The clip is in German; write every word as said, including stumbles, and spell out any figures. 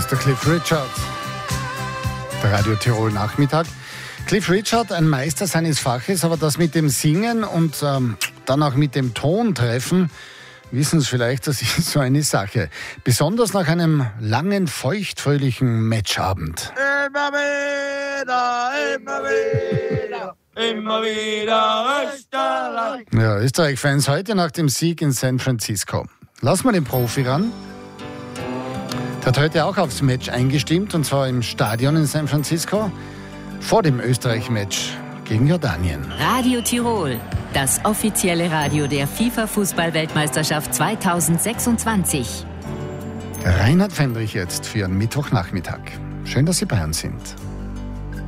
der Cliff Richard. Der Radio Tirol Nachmittag. Cliff Richard, ein Meister seines Faches, aber das mit dem Singen und ähm, dann auch mit dem Ton treffen, wissen Sie vielleicht, das ist so eine Sache. Besonders nach einem langen, feuchtfröhlichen Matchabend. Immer wieder, immer wieder, immer wieder Österreich. Ja, Österreich-Fans heute nach dem Sieg in San Francisco. Lassen wir den Profi ran. Der hat heute auch aufs Match eingestimmt, und zwar im Stadion in San Francisco, vor dem Österreich-Match gegen Jordanien. Radio Tirol, das offizielle Radio der FIFA-Fußball-Weltmeisterschaft zweitausendsechsundzwanzig. Reinhard Fendrich jetzt für einen Mittwochnachmittag. Schön, dass Sie bei uns sind.